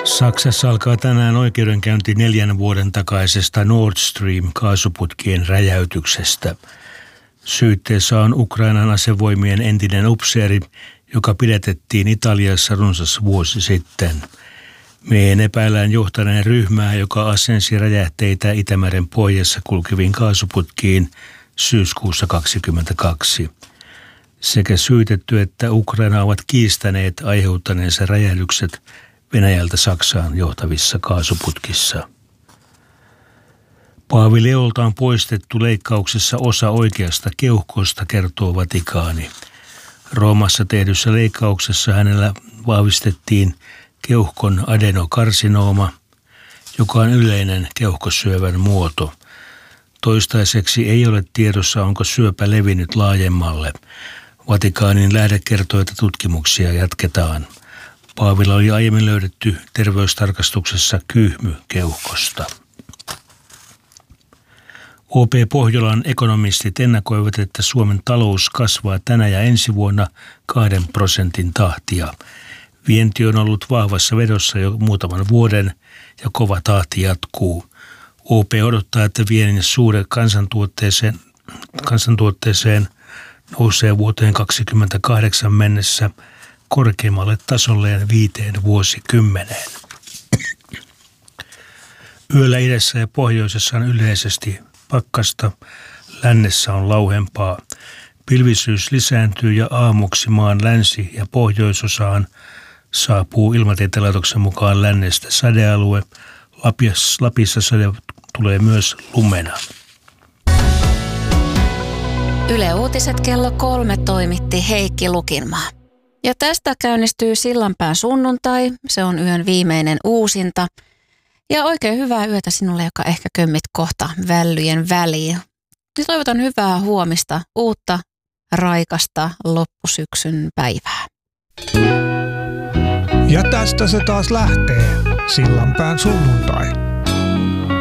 Saksassa alkaa tänään oikeudenkäynti 4 vuoden takaisesta Nord Stream-kaasuputkien räjäytyksestä. Syytteessä on Ukrainan asevoimien entinen upseeri, joka pidätettiin Italiassa runsas vuosi sitten. Miehen epäillään johtaneen ryhmää, joka asensi räjähteitä Itämeren pohjassa kulkeviin kaasuputkiin syyskuussa 2022. Sekä syytetty että Ukraina ovat kiistäneet aiheuttaneensa räjähdykset Venäjältä Saksaan johtavissa kaasuputkissa. Paavi Leolta on poistettu leikkauksessa osa oikeasta keuhkosta, kertoo Vatikaani. Roomassa tehdyssä leikkauksessa hänellä vahvistettiin keuhkon adenokarsinooma, joka on yleinen keuhkosyövän muoto. Toistaiseksi ei ole tiedossa, onko syöpä levinnyt laajemmalle. Vatikaanin lähde kertoo, että tutkimuksia jatketaan. Paavilla oli aiemmin löydetty terveystarkastuksessa kyhmy keuhkosta. OP Pohjolan ekonomistit ennakoivat, että Suomen talous kasvaa tänä ja ensi vuonna 2% tahtia. Vienti on ollut vahvassa vedossa jo muutaman vuoden ja kova tahti jatkuu. OP odottaa, että viennin suhde kansantuotteeseen nousee vuoteen 2028 mennessä korkeimmalle tasolleen 5 vuosikymmeneen. Yöllä idässä ja pohjoisessa on yleisesti pakkasta, lännessä on lauhempaa. Pilvisyys lisääntyy ja aamuksi maan länsi- ja pohjoisosaan saapuu Ilmatieteen laitoksen mukaan lännestä sadealue. Lapissa sade tulee myös lumena. Yle Uutiset kello 3 toimitti Heikki Lukinmaa. Ja tästä käynnistyy Sillanpään sunnuntai. Se on yön viimeinen uusinta. Ja oikein hyvää yötä sinulle, joka ehkä kömmit kohta vällyjen väliin. Ja toivotan hyvää huomista, uutta, raikasta loppusyksyn päivää. Ja tästä se taas lähtee. Sillanpään sunnuntai.